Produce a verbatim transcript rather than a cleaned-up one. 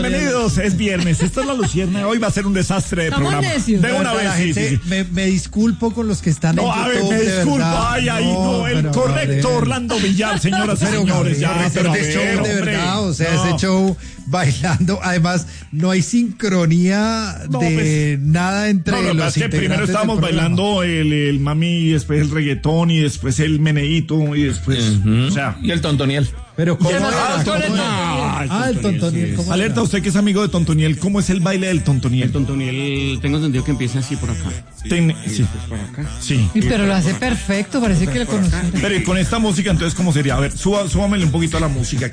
bienvenidos, es viernes, esta es la Lucierna, hoy va a ser un desastre de Estamos programa. necios. De una vez, sí, sí, sí. Me, me disculpo con los que están No, en a ver, YouTube, me de disculpa, verdad. ay, ay, no, No, el pero, correcto Gabriel. Orlando Villar, señoras y Pero, señores, ya, Gabriel, pero a ese ver, show de hombre. verdad, o sea, No. ese show bailando, además no hay sincronía No, de pues, nada entre No, lo que los pasa es que primero integrantes del estábamos programa. bailando el, el mami, y después el reggaetón, y después el meneíto, y después, Uh-huh. o sea... Y el tontoniel. Pero ¿cómo ¿Quién era? es? Ah, ¿Cómo el era? Tontoniel. Ah, el Tontoniel, ¿cómo Alerta, era? usted que es amigo de Tontoniel, ¿cómo es el baile del Tontoniel? El tontoniel, tengo entendido que empieza así por acá. Ten- sí, Por acá. sí. Y pero lo hace perfecto, parece que le conociera. Pero y con esta música, entonces, ¿cómo sería? A ver, suba, súbamele un poquito a la música aquí.